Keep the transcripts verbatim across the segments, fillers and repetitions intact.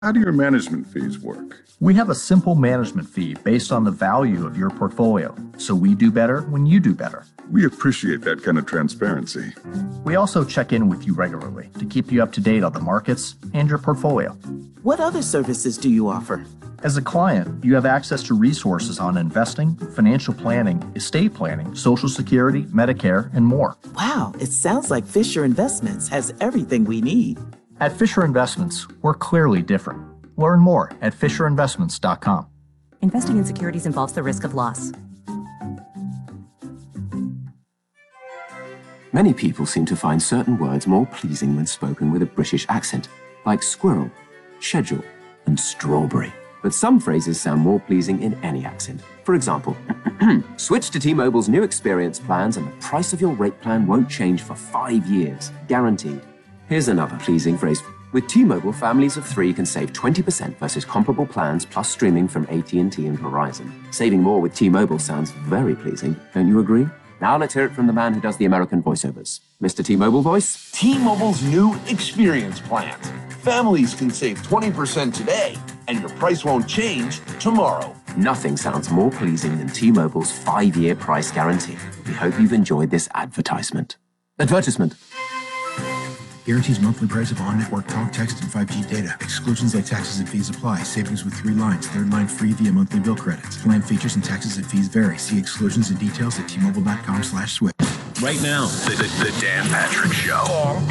How do your management fees work? We have a simple management fee based on the value of your portfolio, so we do better when you do better. We appreciate that kind of transparency. We also check in with you regularly to keep you up to date on the markets and your portfolio. What other services do you offer? As a client, you have access to resources on investing, financial planning, estate planning, Social Security, Medicare, and more. Wow, it sounds like Fisher Investments has everything we need. At Fisher Investments, we're clearly different. Learn more at fisher investments dot com. Investing in securities involves the risk of loss. Many people seem to find certain words more pleasing when spoken with a British accent, like squirrel, schedule, and strawberry. But some phrases sound more pleasing in any accent. For example, switch to T-Mobile's new experience plans and the price of your rate plan won't change for five years, guaranteed. Here's another pleasing phrase. With T-Mobile, families of three can save twenty percent versus comparable plans plus streaming from A T and T and Verizon. Saving more with T-Mobile sounds very pleasing, don't you agree? Now let's hear it from the man who does the American voiceovers. Mister T-Mobile voice. T-Mobile's new experience plans. Families can save twenty percent today, and your price won't change tomorrow. Nothing sounds more pleasing than T-Mobile's five-year price guarantee. We hope you've enjoyed this advertisement. Advertisement. Guarantees monthly price of on-network talk, text, and five G data. Exclusions like taxes and fees apply. Savings with three lines. Third line free via monthly bill credits. Plan features and taxes and fees vary. See exclusions and details at T-Mobile.com slash switch. Right now, the, the, the Dan Patrick Show. Dan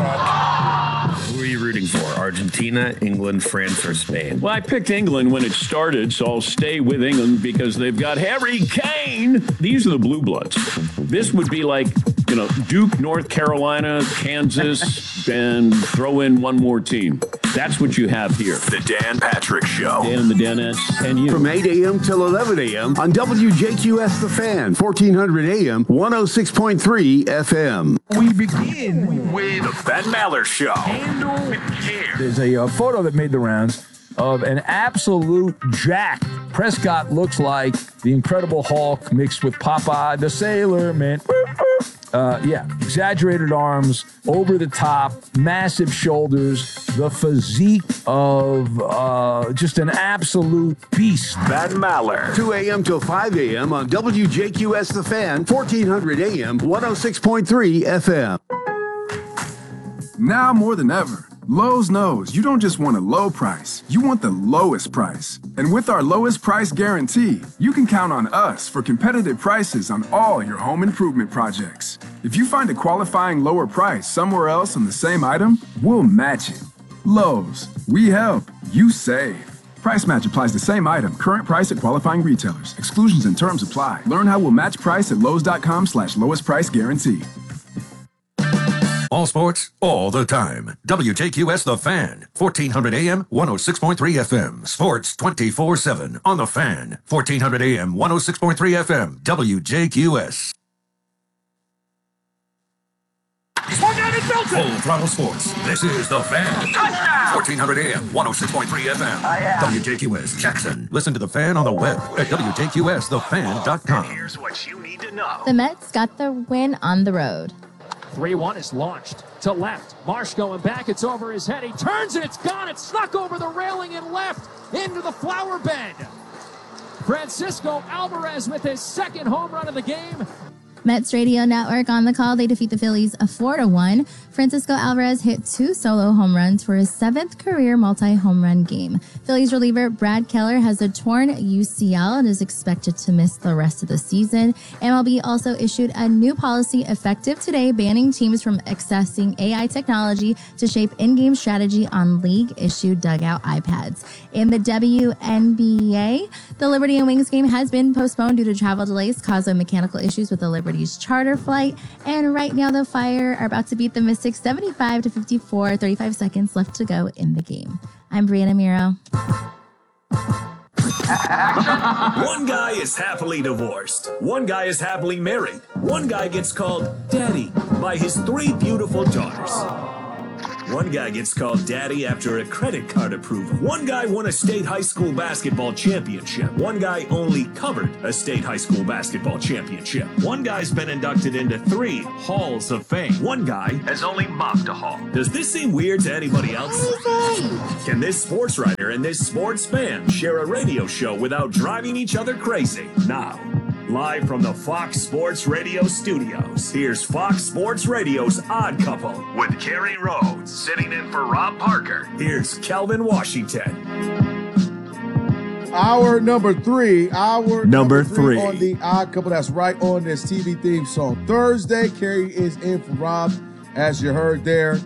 Patrick. Who are you rooting for? Argentina, England, France, or Spain? Well, I picked England when it started, so I'll stay with England because they've got Harry Kane. These are the Blue Bloods. This would be like, you know, Duke, North Carolina, Kansas, and throw in one more team. That's what you have here. The Dan Patrick Show. Dan and the Danettes and you. From eight a.m. till eleven a.m. on W J Q S The Fan, fourteen hundred A M, one oh six point three F M. We begin with the Ben Maller Show. Handle with care. There's a uh, photo that made the rounds of an absolute jack. Prescott looks like the Incredible Hulk mixed with Popeye the Sailor Man. Uh, yeah, exaggerated arms, over the top, massive shoulders, the physique of uh, just an absolute beast. Ben Maller. two a.m. till five a.m. on W J Q S The Fan, fourteen hundred A M, one oh six point three F M. Now more than ever, Lowe's knows you don't just want a low price, you want the lowest price. And with our lowest price guarantee, you can count on us for competitive prices on all your home improvement projects. If you find a qualifying lower price somewhere else on the same item, we'll match it. Lowe's, we help, you save. Price match applies to same item, current price at qualifying retailers. Exclusions and terms apply. Learn how we'll match price at lowes.com slash lowest price guarantee. All sports, all the time. W J Q S The Fan, fourteen hundred A M, one oh six point three F M. Sports twenty-four seven on The Fan, fourteen hundred A M, one oh six point three F M. W J Q S. Full throttle sports. This is The Fan. Touchdown! fourteen hundred A M, one oh six point three F M. Oh, yeah. W J Q S Jackson. Listen to The Fan on the web at W J Q S the fan dot com. Here's what you need to know. The Mets got the win on the road. three one is launched to left. Marsh going back. It's over his head. He turns and it's gone. It's snuck over the railing and left into the flower bed. Francisco Alvarez with his second home run of the game. Mets Radio Network on the call. They defeat the Phillies a four to one. Francisco Alvarez hit two solo home runs for his seventh career multi-home run game. Phillies reliever Brad Keller has a torn U C L and is expected to miss the rest of the season. M L B also issued a new policy effective today, banning teams from accessing A I technology to shape in-game strategy on league-issued dugout iPads. In the W N B A, the Liberty and Wings game has been postponed due to travel delays caused by mechanical issues with the Liberty charter flight, and right now the Fire are about to beat the Mystics seventy-five to fifty-four, thirty-five seconds left to go in the game. I'm Brianna Miro. One guy is happily divorced. One guy is happily married. One guy gets called daddy by his three beautiful daughters. One guy gets called daddy after a credit card approval. One guy won a state high school basketball championship. One guy only covered a state high school basketball championship. One guy's been inducted into three halls of fame. One guy has only mopped a hall. Does this seem weird to anybody else? Can this sports writer and this sports fan share a radio show without driving each other crazy? Now, live from the Fox Sports Radio studios, here's Fox Sports Radio's Odd Couple with Kerry Rhodes sitting in for Rob Parker. Here's Kelvin Washington. Hour number three. Hour number, Number three, three. on the Odd Couple. That's right on this T V theme song. Thursday, Kerry is in for Rob, as you heard there.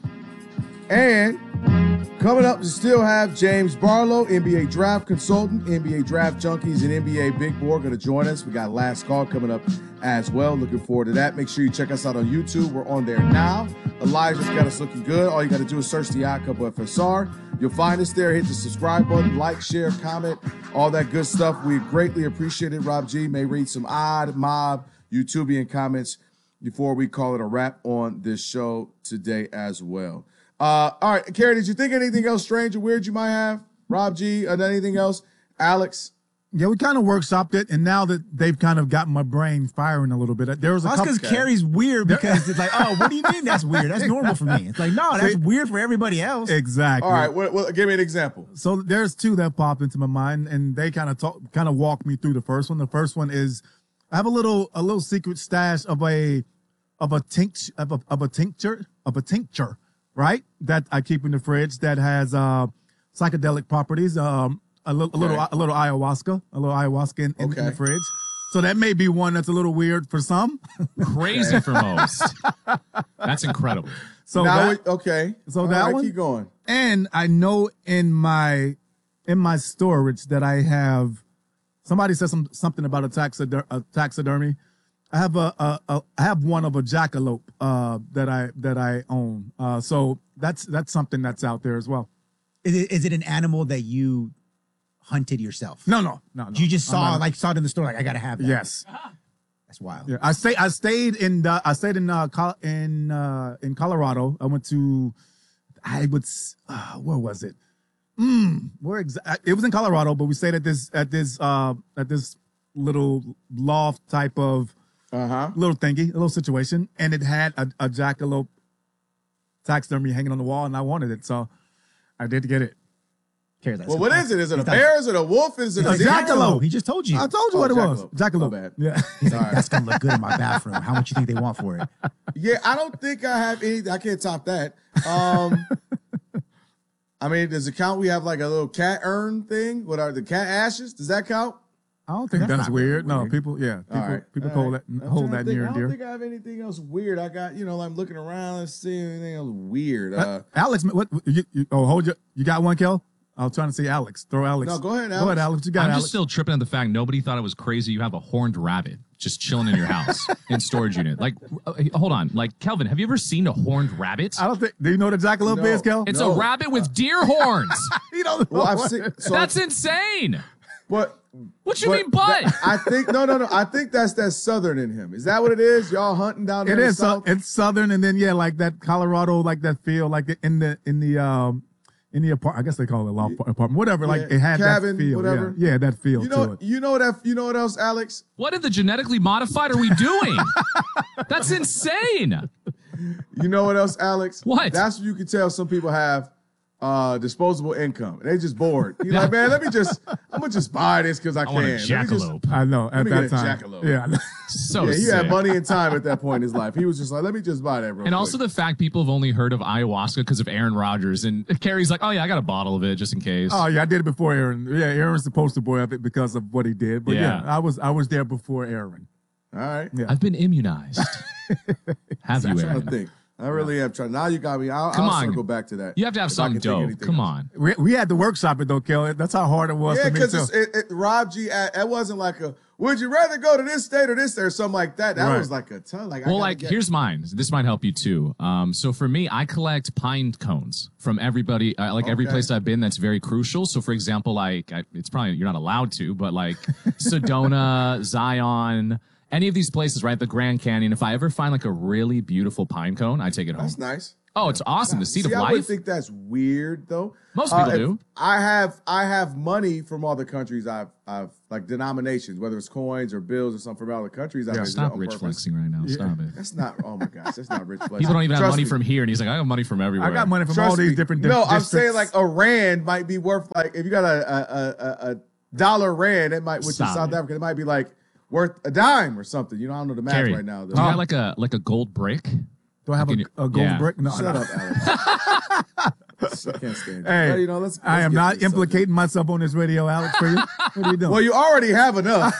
And coming up, we still have James Barlow, N B A draft consultant, N B A draft junkies, and N B A big board going to join us. We got last call coming up as well. Looking forward to that. Make sure you check us out on YouTube. We're on there now. Elijah's got us looking good. All you got to do is search the Odd Couple F S R. You'll find us there. Hit the subscribe button, like, share, comment, all that good stuff. We greatly appreciate it. Rob G may read some odd mob YouTubian comments before we call it a wrap on this show today as well. Uh, all right, Kerry, did you think anything else strange or weird you might have? Rob G, or anything else? Alex? Yeah, we kind of workshopped it, and now that they've kind of gotten my brain firing a little bit, there was a That's couple. because Kerry's weird because it's like, oh, what do you mean that's weird? That's normal for me. It's like, no, that's See? weird for everybody else. Exactly. All right, well, well, give me an example. So there's two that popped into my mind, and they kind of talk, kind of walk me through the first one. The first one is I have a little, a little secret stash of a, of a tincture, of a, of a tincture, of a tincture. Right, that I keep in the fridge that has uh, psychedelic properties. Um, a, li- okay. a little, a little ayahuasca, a little ayahuasca in, in, okay. in the fridge. So that may be one that's a little weird for some. Crazy for most. That's incredible. So now that, we, okay. So All that right, one. Keep going. And I know in my in my storage that I have. Somebody said some something about a, taxider- a taxidermy. I have a, a, a I have one of a jackalope uh, that I that I own. Uh, so that's that's something that's out there as well. Is it, is it an animal that you hunted yourself? No, no, no. no. You just saw not, like saw it in the store, like I gotta have that. Yes, that's wild. Yeah, I stay I stayed in the, I stayed in uh, Col- in uh, in Colorado. I went to I would uh, where was it? Mm, where exactly? It was in Colorado, but we stayed at this at this uh, at this little loft type of. Uh-huh. Little thingy, a little situation, and it had a, a jackalope taxidermy hanging on the wall, and I wanted it, so I did get it. Well, what is it? Is it a bear? Is it a wolf? Is it a jackalope? He just told you. I told you Oh, what it jackalope. was. Jackalope. My bad. Yeah. He's like, that's gonna look good in my bathroom. How much you think they want for it? Yeah, I don't think I have anything. I can't top that. Um, I mean, does it count? We have like a little cat urn thing. What are the cat ashes? Does that count? I don't think that's, that's weird. weird. No, people, yeah, people, All right. people All hold right. that, hold that think, near I and don't dear. think I have anything else weird. I got, you know, I'm looking around. Let's see anything else weird. Uh, Uh, Alex, what? You, you, oh, hold you. You got one, Kel? I was trying to say Alex. Throw Alex. No, go ahead, Alex. Go ahead, Alex. You got I'm Alex. just still tripping at the fact nobody thought it was crazy. You have a horned rabbit just chilling in your house in storage unit. Like, uh, hold on. Like, Kelvin, have you ever seen a horned rabbit? I don't think. Do you know what a jackalope No. is, Kel? It's No. a rabbit with deer horns. You don't know. well, I've what- seen. So, That's insane. But What you mean, but? that- I think no, no, no. I think that's that southern in him. Is that what it is? Y'all hunting down there? It in is. the south? So, it's southern, and then yeah, like that Colorado, like that feel, like in the in the um in the apartment. I guess they call it a loft apartment, whatever. Like Yeah, it had cabin, that feel. whatever. Yeah, yeah, that feel You know, to it. you know that. You know what else, Alex? What in the genetically modified are we doing? That's insane. You know what else, Alex? What? That's what you can tell some people have uh, disposable income. They just bored. You're like, man, let me just, I'm gonna just buy this because I, I can. want a Let me just- jackalope. I know Let at me that get a time. jackalope. Yeah. So yeah, he sick. had money and time at that point in his life. He was just like, let me just buy that real And quick. also the fact people have only heard of ayahuasca because of Aaron Rodgers. And Carrie's like, oh, yeah, I got a bottle of it just in case. Oh yeah, I did it before Aaron. Yeah, Aaron's the poster boy of it because of what he did. But yeah, Yeah. I was I was there before Aaron. All right. Yeah. I've been immunized. Have you, I'm trying Aaron? to think. I really am trying. Now you got me. I'll, Come I'll on. circle back to that. You have to have if I something can think of dope. anything Come else. on. We, we had to workshop it though, Kelly. That's how hard it was Yeah, for me because too. it, it, Rob G, uh, it wasn't like a, would you rather go to this state or this state or something like that. That Right. was like a ton. Like, I Well, gotta like, get- here's mine. This might help you too. Um, so for me, I collect pine cones from everybody, uh, like every Okay. place I've been that's very crucial. So for example, like, I, it's probably, you're not allowed to, but like Sedona, Zion, any of these places, right? The Grand Canyon. If I ever find like a really beautiful pine cone, I take it home. That's nice. Oh, it's awesome. The seat See, of I would life. think that's weird though. Most people if do. I have I have money from other countries. I've I've like denominations, whether it's coins or bills or something from other countries. I've Yeah, visited stop on rich purpose. flexing right now. Stop it. That's not. Oh my gosh, that's not rich flexing. People don't even have Trust money me. from here, and he's like, I have money from everywhere. I got money from Trust all these me. different No, di- I'm districts. saying like a rand might be worth like if you got a a, a, a dollar rand, it might which Stop is South it. Africa, it might be like worth a dime or something. You know, I don't know the math Carrie, right now. do you got like a like a gold brick? Do I have Like a, in- a gold yeah. brick? No, Shut no. up, Alex. I can't stand it. Hey, Well, you know, let's, I let's am get not to the subject. implicating myself on this radio, Alex, for you. What are you doing? Well, you already have enough.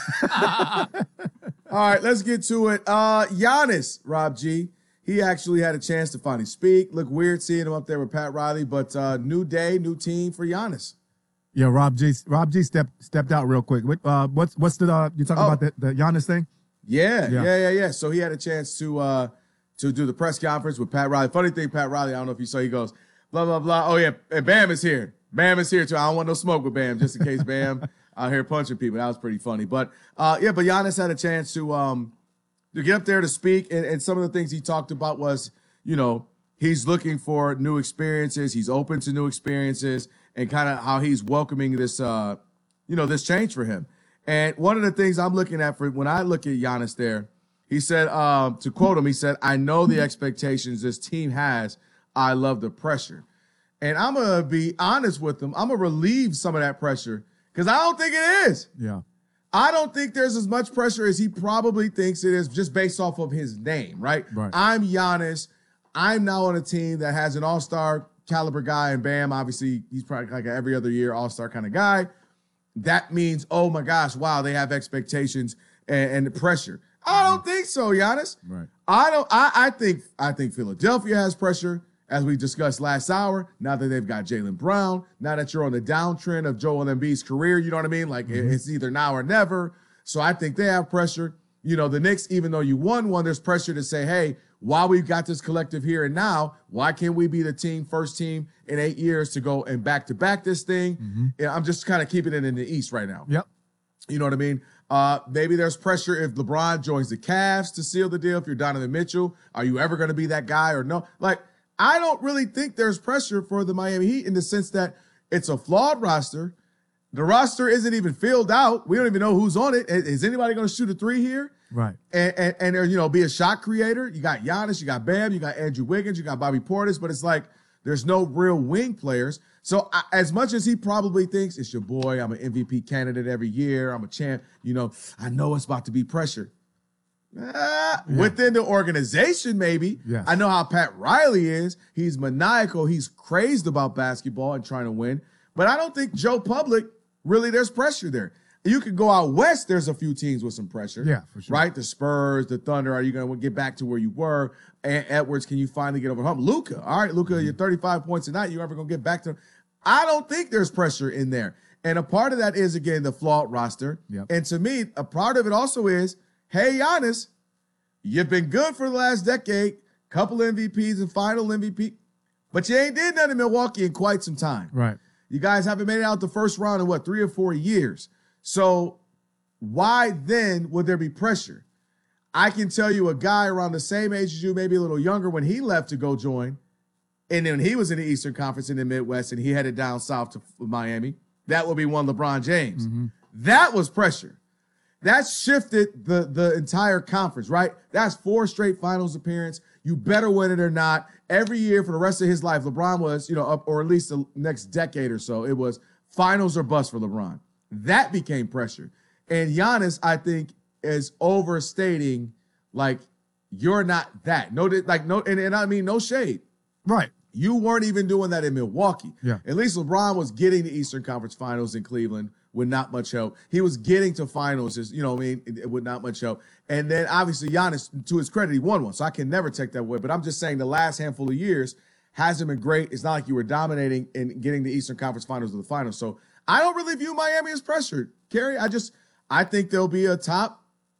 All right, let's get to it. Uh, Giannis, Rob G. He actually had a chance to finally speak. Look weird seeing him up there with Pat Riley, but uh, new day, new team for Giannis. Yeah, Rob G. Rob G. stepped stepped out real quick. What, uh, what's what's the uh, you talking Oh. about the, the Giannis thing? Yeah, Yeah. yeah, yeah, yeah. So he had a chance to uh, to do the press conference with Pat Riley. Funny thing, Pat Riley, I don't know if you saw, he goes, blah, blah, blah. Oh, yeah, and Bam is here. Bam is here, too. I don't want no smoke with Bam, just in case Bam out here punching people. That was pretty funny. But, uh, yeah, but Giannis had a chance to um, to get up there to speak, and, and some of the things he talked about was, you know, he's looking for new experiences. He's open to new experiences, and kind of how he's welcoming this, uh, you know, this change for him. And one of the things I'm looking at for when I look at Giannis there, he said, um, to quote him, he said, I know the expectations this team has. I love the pressure. And I'm going to be honest with him. I'm going to relieve some of that pressure because I don't think it is. Yeah. I don't think there's as much pressure as he probably thinks it is just based off of his name, right? Right. I'm Giannis. I'm now on a team that has an all-star caliber guy, and Bam, obviously, he's probably like an every other year all-star kind of guy. That means, oh my gosh, wow, they have expectations and, and the pressure. I don't think so, Giannis. Right. I don't. I, I think. I think Philadelphia has pressure, as we discussed last hour. Now that they've got Jaylen Brown, now that you're on the downtrend of Joel Embiid's career, you know what I mean? Like Mm-hmm. it's either now or never. So I think they have pressure. You know, the Knicks, even though you won one, there's pressure to say, hey, while we've got this collective here and now, why can't we be the team, first team in eight years to go and back to back this thing? Mm-hmm. Yeah, I'm just kind of keeping it in the East right now. Yep. You know what I mean? Uh, maybe there's pressure if LeBron joins the Cavs to seal the deal. If you're Donovan Mitchell, are you ever going to be that guy or no? Like, I don't really think there's pressure for the Miami Heat in the sense that it's a flawed roster. The roster isn't even filled out. We don't even know who's on it. Is, is anybody going to shoot a three here? Right. And, and, and, there, you know, be a shot creator. You got Giannis, you got Bam, you got Andrew Wiggins, you got Bobby Portis, but it's like there's no real wing players. So I, as much as he probably thinks it's your boy, I'm an M V P candidate every year, I'm a champ, you know, I know it's about to be pressure. Ah, Yeah. Within the organization, maybe. Yes. I know how Pat Riley is. He's maniacal. He's crazed about basketball and trying to win. But I don't think Joe Public, really, there's pressure there. You could go out west, there's a few teams with some pressure. Yeah, for sure. Right? The Spurs, the Thunder, are you going to get back to where you were? And Edwards, can you finally get over the hump? Luka, all right, Luka, you're thirty-five points a night. You ever going to get back to I don't think there's pressure in there. And a part of that is, again, the flawed roster. Yep. And to me, a part of it also is, hey, Giannis, you've been good for the last decade, couple M V Ps and final M V P, but you ain't did nothing in Milwaukee in quite some time. Right. You guys haven't made it out the first round in what, three or four years. So why then would there be pressure? I can tell you a guy around the same age as you, maybe a little younger, when he left to go join, and then he was in the Eastern Conference in the Midwest and he headed down south to Miami, that would be one LeBron James. Mm-hmm. That was pressure. That shifted the, the entire conference, right? That's four straight finals appearance. You better win it or not. Every year for the rest of his life, LeBron was, you know, up, or at least the next decade or so, it was finals or bust for LeBron. That became pressure. And Giannis, I think, is overstating, like, you're not that. No, like, no, and, and I mean, no shade. Right. You weren't even doing that in Milwaukee. Yeah. At least LeBron was getting the Eastern Conference Finals in Cleveland with not much help. He was getting to finals, you know what I mean, with not much help. And then obviously Giannis, to his credit, he won one. So I can never take that away. But I'm just saying the last handful of years hasn't been great. It's not like you were dominating and getting the Eastern Conference Finals to the finals. So I don't really view Miami as pressured, Kerry. I just, I think there'll be a top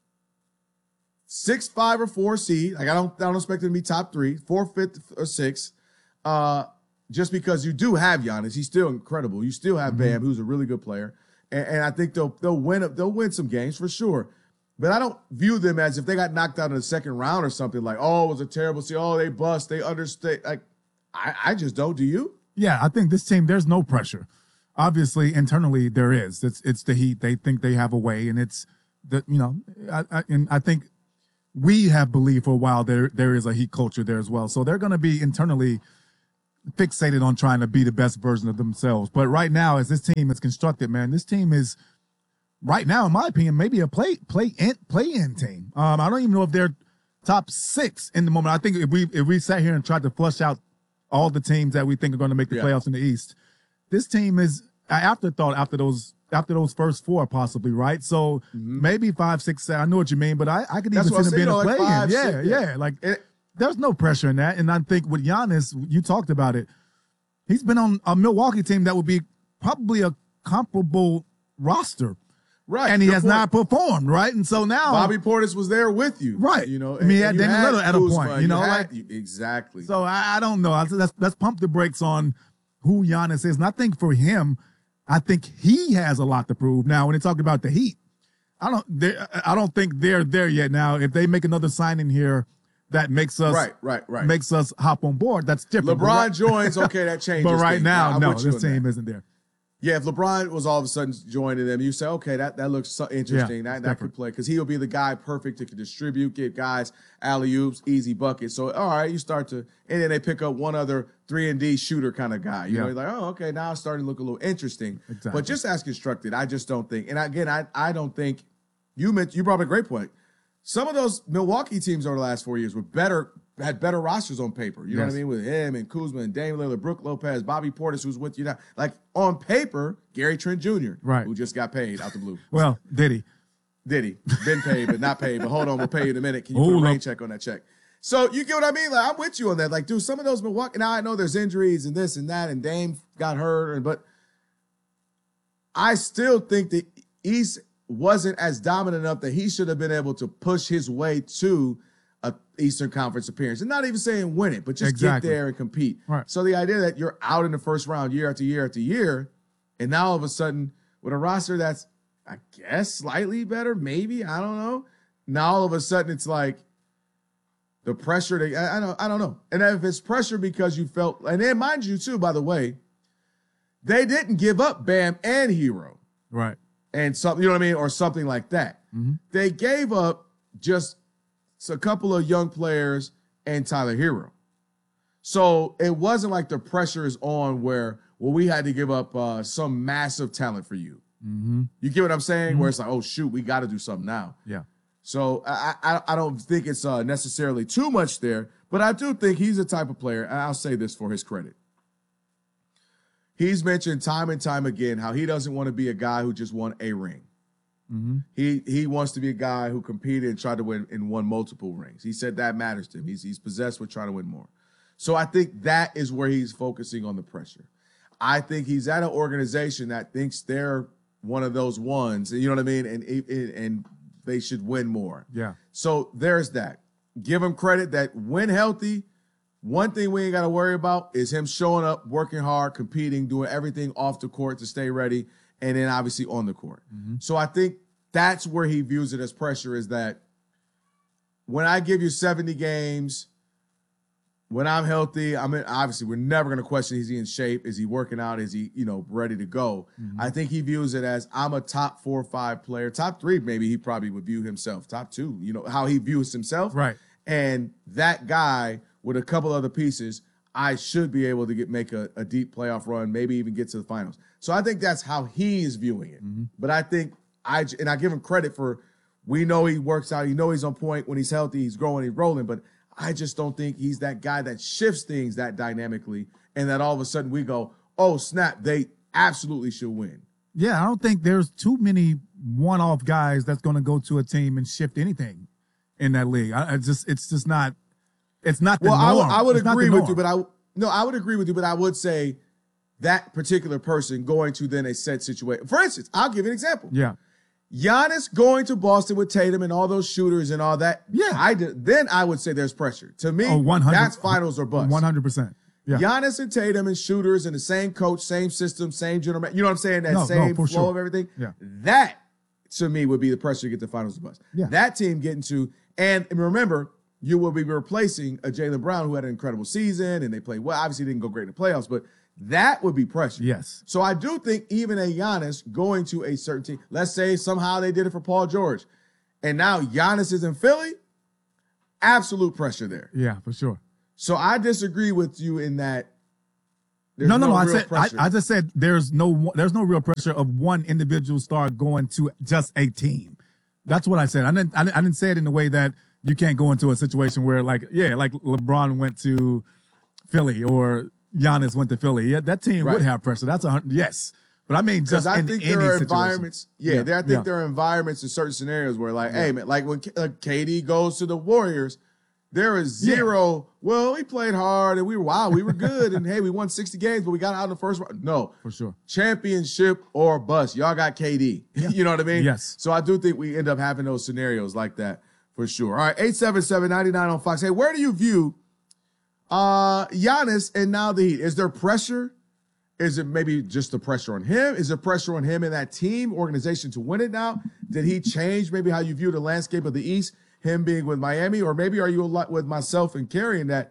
six, five, or four seed. Like I don't, I don't expect it to be top three, four, fifth, or six. Uh, just because you do have Giannis, he's still incredible. You still have Bam, who's a really good player, and, and I think they'll they'll win they'll win some games for sure. But I don't view them as if they got knocked out in the second round or something like, oh, it was a terrible season. Oh, they bust, they understay. Like I, I just don't. Do you? Yeah, I think this team, there's no pressure. Obviously, internally there is. It's it's the Heat. They think they have a way, and it's the you know, I, I, and I think we have believed for a while there there is a Heat culture there as well. So they're going to be internally fixated on trying to be the best version of themselves. But right now, as this team is constructed, man, this team is right now, in my opinion, maybe a play play in play in team. Um, I don't even know if they're top six in the moment. I think if we if we sat here and tried to flush out all the teams that we think are going to make the Yeah. playoffs in the East, this team is an afterthought after those after those first four, possibly, right? So maybe five, six, seven. I know what you mean, but I, I could That's even what see I'm them being saying, a like play five, in. Yeah, six, yeah. yeah. Like there's no pressure in that. And I think with Giannis, you talked about it. He's been on a Milwaukee team that would be probably a comparable roster. Right. And he good has point. not performed, right? And so now Bobby Portis was there with you. Right. You know, I mean, he had and you Damian Lillard at a Kuzma, point, you know, had- like- you- exactly. So I, I don't know. I, let's, let's pump the brakes on who Giannis is. And I think for him, I think he has a lot to prove. Now, when they talk about the Heat, I don't they- I don't think they're there yet. Now, if they make another signing here that makes us Right, right, right. makes us hop on board, that's different. LeBron But right- joins, okay, that changes But right things. now, I'm no, with you this on that. team isn't there. Yeah, if LeBron was all of a sudden joining them, you say, okay, that, that looks so interesting. Yeah, that it's that different. could play because he'll be the guy perfect to distribute, get guys alley oops, easy buckets. So all right, you start to, and then they pick up one other three and D shooter kind of guy. You Yeah. know, you're like, oh, okay, now it's starting to look a little interesting. Exactly. But just as constructed, I just don't think. And again, I I don't think you meant you brought up a great point. Some of those Milwaukee teams over the last four years were better, had better rosters on paper. You know Yes. what I mean? With him and Kuzma and Dame Lillard, Brook Lopez, Bobby Portis, who's with you now. Like on paper, Gary Trent Junior, Right. who just got paid out the blue. Well, did he? Did he? Been paid, but not paid. But hold on, we'll pay you in a minute. Can you Ooh, put a no. rain check on that check? So you get what I mean? Like I'm with you on that. Like, dude, some of those Milwaukee. Now I know there's injuries and this and that, and Dame got hurt, and but I still think the East wasn't as dominant enough that he should have been able to push his way to a Eastern Conference appearance, and not even saying win it, but just Exactly. get there and compete. Right. So the idea that you're out in the first round year after year after year, and now all of a sudden with a roster that's I guess slightly better, maybe I don't know. Now all of a sudden it's like the pressure to I, I don't I don't know. And if it's pressure because you felt, and then mind you too, by the way, they didn't give up Bam and Hero Right. and something, you know what I mean, or something like that. Mhm. They gave up just a couple of young players and Tyler Hero. So it wasn't like the pressure is on where, well, we had to give up uh, some massive talent for you. Mm-hmm. You get what I'm saying? Where it's like, oh shoot, we got to do something now. Yeah. So I, I I don't think it's uh, necessarily too much there, but I do think he's the type of player, and I'll say this for his credit. He's mentioned time and time again how he doesn't want to be a guy who just won a ring. Mm-hmm. He he wants to be a guy who competed and tried to win and won multiple rings. He said that matters to him. He's he's possessed with trying to win more. So I think that is where he's focusing on the pressure. I think he's at an organization that thinks they're one of those ones, you know what I mean, and and they should win more. Yeah. So there's that. Give him credit that when healthy, one thing we ain't got to worry about is him showing up, working hard, competing, doing everything off the court to stay ready, and then obviously on the court. Mm-hmm. So I think that's where he views it as pressure, is that when I give you seventy games, when I'm healthy, I mean, obviously we're never going to question, is he in shape? Is he working out? Is he, you know, ready to go? Mm-hmm. I think he views it as I'm a top four or five player. Top three, maybe he probably would view himself. Top two, you know, how he views himself. Right. And that guy with a couple other pieces, I should be able to get make a, a deep playoff run, maybe even get to the finals. So I think that's how he is viewing it. Mm-hmm. But I think I and I give him credit for, we know he works out, you know he's on point when he's healthy, he's growing, he's rolling, but I just don't think he's that guy that shifts things that dynamically and that all of a sudden we go, oh snap, they absolutely should win. Yeah, I don't think there's too many one-off guys that's going to go to a team and shift anything in that league. I, I just, it's just not, it's not the Well, I would, norm. I would It's not agree the with norm. you, but I no, I would agree with you, but I would say that particular person going to then a set situation. For instance, I'll give you an example. Yeah. Giannis going to Boston with Tatum and all those shooters and all that. Yeah. I did, then I would say there's pressure. To me, Oh, one hundred that's finals or bust. one hundred percent. Yeah. Giannis and Tatum and shooters and the same coach, same system, same general man. You know what I'm saying? That No, no, same for flow sure. of everything. Yeah. That, to me, would be the pressure to get to finals or bust. Yeah. That team getting to, and remember, you will be replacing a Jaylen Brown who had an incredible season and they played well. Obviously, didn't go great in the playoffs, but that would be pressure. Yes. So I do think even a Giannis going to a certain team, let's say somehow they did it for Paul George, and now Giannis is in Philly, absolute pressure there. Yeah, for sure. So I disagree with you in that. There's No, no, no. I real said I, pressure. I just said there's no there's no real pressure of one individual star going to just a team. That's what I said. I didn't I didn't, I didn't say it in the way that you can't go into a situation where like yeah, like LeBron went to Philly or Giannis went to Philly. Yeah, that team Right. would have pressure. That's a hundred. Yes, but I mean Because just I in think any there are situation. environments. Yeah, Yeah, there, I think yeah. there are environments in certain scenarios where, like, Yeah. hey man, like when K- uh, K D goes to the Warriors, there is Yeah. zero. Well, we played hard and we were wow, we were good, and hey, we won sixty games, but we got out in the first round. No, for sure. Championship or bust. Y'all got K D. You know what I mean? Yes. So I do think we end up having those scenarios like that for sure. All right, eight seven seven, nine nine on Fox. Hey, where do you view uh Giannis and now the Heat? Is there pressure? Is it maybe just the pressure on him? Is there pressure on him and that team organization to win it now? Did he change maybe how you view the landscape of the East, him being with Miami? Or maybe are you a lot with myself and carrying that?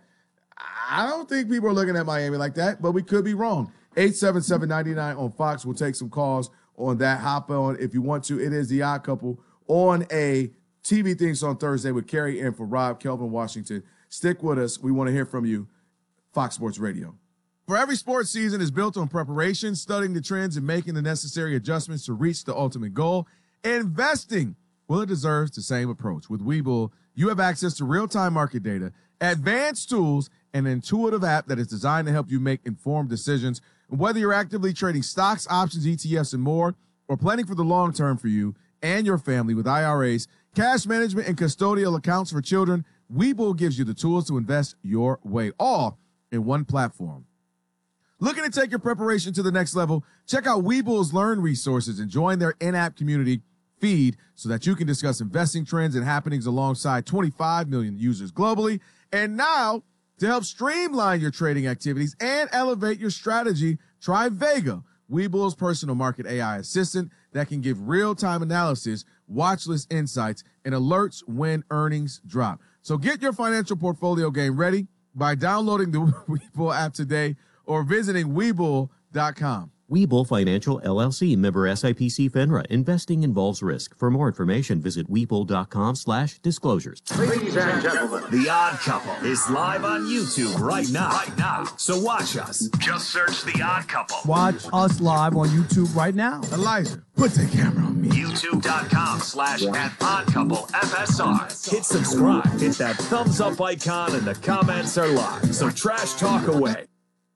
I don't think people are looking at Miami like that, but we could be wrong. eight seven seven, nine nine on Fox. We'll take some calls on that. Hop on if you want to. It is The Odd Couple on a T V Things on Thursday with Kerry and for Rob, Kelvin Washington. Stick with us. We want to hear from you. Fox Sports Radio. For every sports season is built on preparation, studying the trends, and making the necessary adjustments to reach the ultimate goal. Investing, well, it deserves the same approach. With Webull, you have access to real-time market data, advanced tools, and an intuitive app that is designed to help you make informed decisions. And whether you're actively trading stocks, options, E T Fs, and more, or planning for the long term for you and your family with I R As, cash management, and custodial accounts for children, Webull gives you the tools to invest your way, all in one platform. Looking to take your preparation to the next level? Check out Webull's Learn resources and join their in-app community feed so that you can discuss investing trends and happenings alongside twenty-five million users globally. And now, to help streamline your trading activities and elevate your strategy, try Vega, Webull's personal market A I assistant that can give real-time analysis, watch list insights, and alerts when earnings drop. So get your financial portfolio game ready by downloading the Webull app today or visiting Webull dot com. Webull Financial, L L C, member S I P C FINRA. Investing involves risk. For more information, visit Webull.com slash disclosures. Ladies and gentlemen, The Odd Couple is live on YouTube right now. Right now. So watch us. Just search The Odd Couple. Watch us live on YouTube right now. Elijah, put the camera on me. YouTube.com slash at Odd Couple F S R. Hit subscribe. Hit that thumbs up icon and the comments are live. So trash talk away.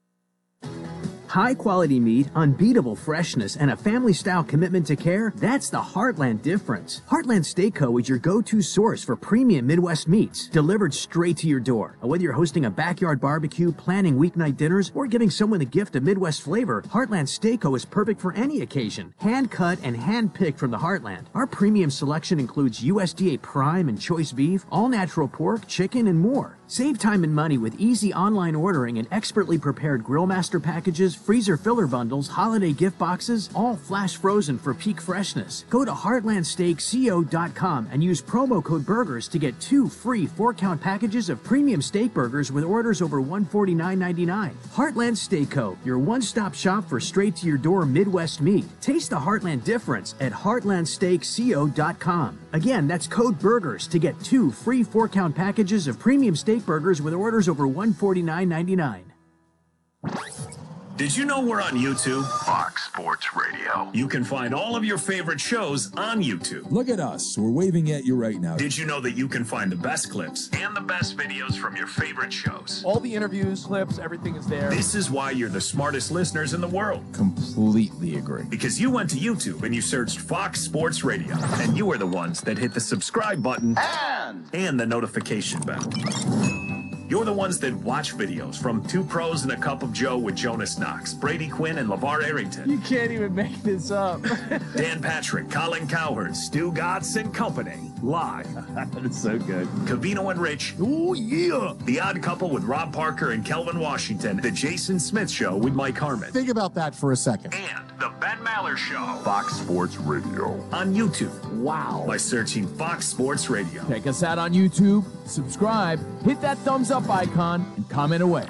High quality meat, unbeatable freshness, and a family style commitment to care, that's the Heartland difference. Heartland Steak Co. is your go-to source for premium Midwest meats, delivered straight to your door. Whether you're hosting a backyard barbecue, planning weeknight dinners, or giving someone the gift of Midwest flavor, Heartland Steak Co. is perfect for any occasion. Hand cut and hand picked from the Heartland. Our premium selection includes U S D A prime and choice beef, all natural pork, chicken, and more. Save time and money with easy online ordering and expertly prepared grill master packages, freezer filler bundles, holiday gift boxes, all flash frozen for peak freshness. Go to heartland steak co dot com and use promo code BURGERS to get two free four-count packages of premium steak burgers with orders over one hundred forty-nine ninety-nine. Heartland Steak Co., your one-stop shop for straight-to-your-door Midwest meat. Taste the Heartland difference at heartland steak co dot com. Again, that's code BURGERS to get two free four-count packages of premium steak burgers with orders over one hundred forty-nine ninety-nine. Did you know we're on YouTube? Fox Sports Radio. You can find all of your favorite shows on YouTube. Look at us. We're waving at you right now. Did you know that you can find the best clips and the best videos from your favorite shows? All the interviews, clips, everything is there. This is why you're the smartest listeners in the world. Completely agree. Because you went to YouTube and you searched Fox Sports Radio, and you were the ones that hit the subscribe button and, and the notification bell. You're the ones that watch videos from Two Pros and a Cup of Joe with Jonas Knox, Brady Quinn, and LeVar Arrington. You can't even make this up. Dan Patrick, Colin Cowherd, Stu Gotts, and company. Live. That is so good. Cavino and Rich. Oh, yeah. The Odd Couple with Rob Parker and Kelvin Washington. The Jason Smith Show with Mike Harmon. Think about that for a second. And The Ben Maller Show. Fox Sports Radio. On YouTube. Wow. By searching Fox Sports Radio. Check us out on YouTube, subscribe, hit that thumbs up icon, and comment away.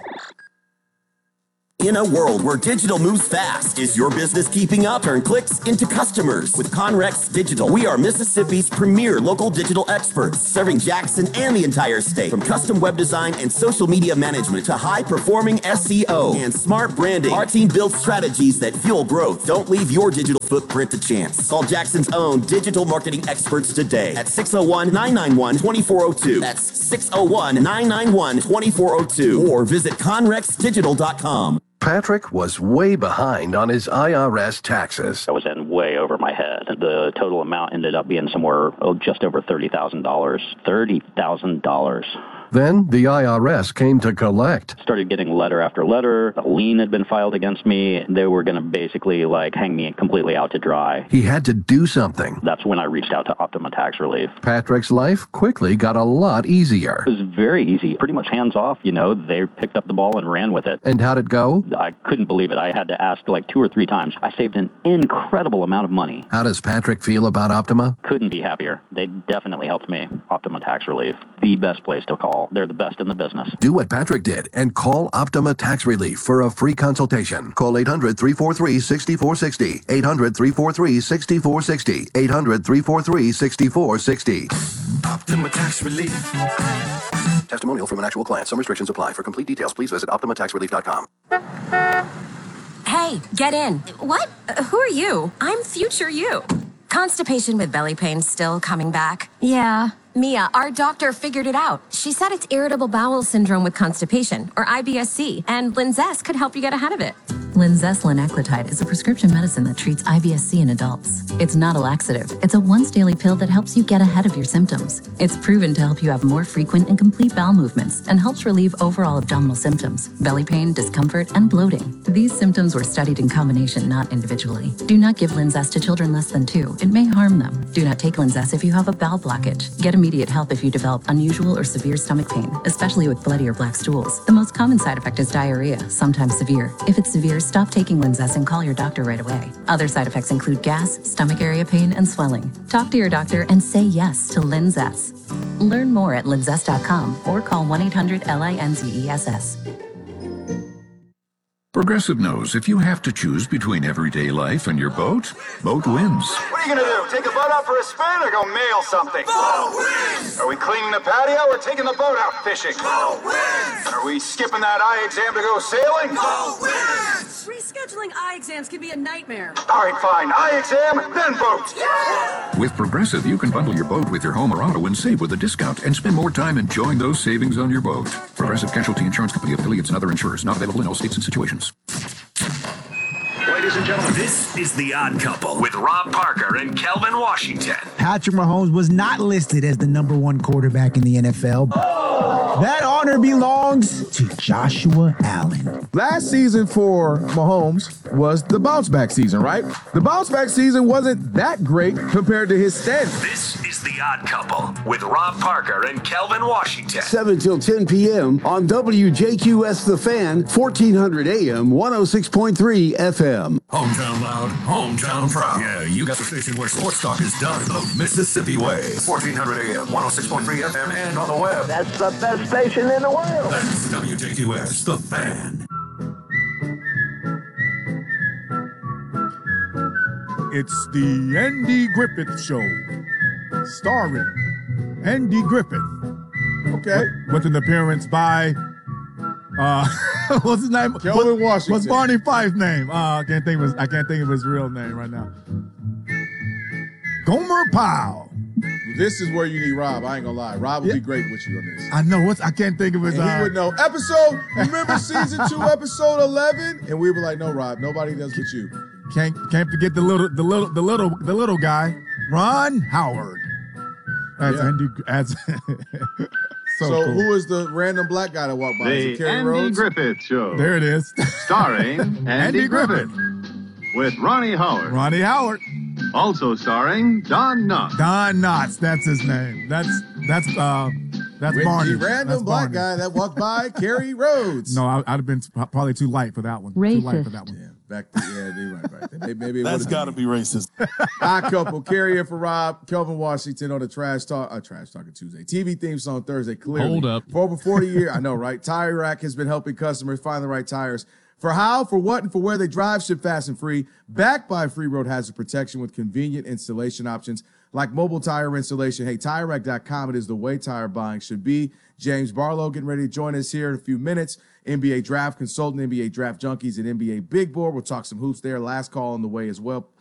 In a world where digital moves fast, is your business keeping up? Turn clicks into customers with Conrex Digital. We are Mississippi's premier local digital experts, serving Jackson and the entire state. From custom web design and social media management to high-performing S E O and smart branding, our team builds strategies that fuel growth. Don't leave your digital footprint to chance. Call Jackson's own digital marketing experts today at six oh one, nine nine one, two four oh two. That's six oh one, nine nine one, two four oh two. Or visit conrex digital dot com. Patrick was way behind on his I R S taxes. I was in way over my head. The total amount ended up being somewhere oh, just over thirty thousand dollars. thirty thousand dollars. Then the I R S came to collect. Started getting letter after letter. A lien had been filed against me. They were going to basically like hang me completely out to dry. He had to do something. That's when I reached out to Optima Tax Relief. Patrick's life quickly got a lot easier. It was very easy, pretty much hands off. You know, they picked up the ball and ran with it. And how'd it go? I couldn't believe it. I had to ask like two or three times. I saved an incredible amount of money. How does Patrick feel about Optima? Couldn't be happier. They definitely helped me. Optima Tax Relief, the best place to call. They're the best in the business. Do what Patrick did and call Optima Tax Relief for a free consultation. Call eight hundred, three four three, six four six zero. eight hundred, three four three, six four six zero. eight hundred, three four three, six four six zero. Optima Tax Relief. Testimonial from an actual client. Some restrictions apply. For complete details, please visit optima tax relief dot com. Hey, get in. What? Uh, who are you? I'm future you. Constipation with belly pain still coming back? Yeah. Mia, our doctor figured it out. She said it's irritable bowel syndrome with constipation, or I B S C, and Linzess could help you get ahead of it. Linzess linaclotide is a prescription medicine that treats I B S C in adults. It's not a laxative. It's a once-daily pill that helps you get ahead of your symptoms. It's proven to help you have more frequent and complete bowel movements and helps relieve overall abdominal symptoms, belly pain, discomfort, and bloating. These symptoms were studied in combination, not individually. Do not give Linzess to children less than two. It may harm them. Do not take Linzess if you have a bowel blockage. Get immediate help if you develop unusual or severe stomach pain, especially with bloody or black stools. The most common side effect is diarrhea, sometimes severe. If it's severe, stop taking Linzess and call your doctor right away. Other side effects include gas, stomach area pain, and swelling. Talk to your doctor and say yes to Linzess. Learn more at linzess dot com or call one eight hundred L I N Z E S S. Progressive knows if you have to choose between everyday life and your boat, boat wins. What are you gonna do? Take the boat out for a spin or go mail something? Boat wins! Are we cleaning the patio or taking the boat out fishing? Boat wins! Are we skipping that eye exam to go sailing? Boat wins! Rescheduling eye exams can be a nightmare. All right, fine. Eye exam, then boat. Yeah! With Progressive, you can bundle your boat with your home or auto and save with a discount and spend more time enjoying those savings on your boat. Progressive Casualty Insurance Company, affiliates, and other insurers not available in all states and situations. Ladies and gentlemen, this is The Odd Couple with Rob Parker and Kelvin Washington. Patrick Mahomes was not listed as the number one quarterback in the N F L. Oh! That honor belongs to Joshua Allen. Last season for Mahomes was the bounce back season, right? The bounce back season wasn't that great compared to his standards. This is The Odd Couple with Rob Parker and Kelvin Washington. seven till ten p.m. on W J Q S The Fan, fourteen hundred A M, one oh six point three F M. Hometown loud, hometown proud. Yeah, you got the station where sports talk is done the Mississippi way. fourteen hundred A M, one oh six point three F M, and on the web. That's the best station in the world. That's W J Q S, The Fan. It's the Andy Griffith Show, starring Andy Griffith. Okay. With an appearance by, uh, what's his name? Kelvin what, Washington. What's Barney Fife's name? Uh, I can't think of his, I can't think of his real name right now. Gomer Pyle. This is where you need Rob. I ain't gonna lie. Rob would Yeah. be great with you on this. I know what's, I can't think of his. And he uh, would know. Episode, remember season two, episode eleven? And we'd be like, no, Rob, nobody does but you. Can't can't forget the little the little the little the little guy, Ron Howard. As Yeah. Andy as So, So cool. who is the random black guy that walked by? Is it The Kerry Andy Rhodes? Griffith Show. There it is. Starring Andy, Andy Griffith. Griffith. With Ronnie Howard. Ronnie Howard. Also starring Don Knotts. Don Knotts. That's his name. That's that's uh that's With Barney. the random That's black Barney. guy that walked by Kerry Rhodes. No, I, I'd have been probably too light for that one. Too light for that one. Yeah, back to yeah, you're right, right. Maybe, maybe it That's would've got to be racist. Odd couple, Carrie in for Rob, Kelvin Washington on the Trash Talk, uh, Trash Talking Tuesday. T V theme song Thursday, clearly. Hold up. For over forty years, I know, right? Tire Rack has been helping customers find the right tires. For how, for what, and for where they drive, ship fast and free. Backed by free road hazard protection with convenient installation options like mobile tire installation. Hey, tire rack dot com, it is the way tire buying should be. James Barlow getting ready to join us here in a few minutes. N B A draft consultant, N B A draft junkies, and N B A big board. We'll talk some hoops there. Last call on the way as well.